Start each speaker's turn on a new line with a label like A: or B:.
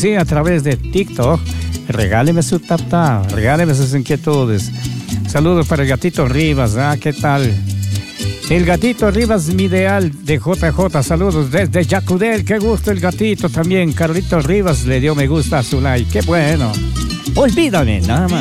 A: Sí, a través de TikTok. Regáleme su tap, regáleme sus inquietudes. Saludos para el Gatito Rivas, ¿qué tal? El Gatito Rivas, mi ideal de JJ, saludos desde Yacudel, qué gusto el gatito también. Carlito Rivas le dio me gusta a su like, qué bueno. Olvídame, nada más.